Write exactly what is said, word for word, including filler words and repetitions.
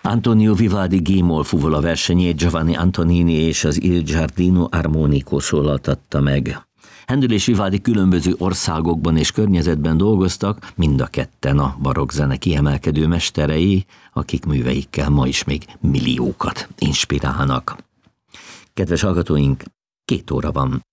Antonio Vivaldi G-moll fuvola versenyét Giovanni Antonini és az Il Giardino Armonico szólaltatta meg. Händel és Vivaldi különböző országokban és környezetben dolgoztak, mind a ketten a barokkzene kiemelkedő mesterei, akik műveikkel ma is még milliókat inspirálnak. Kedves hallgatóink, két óra van.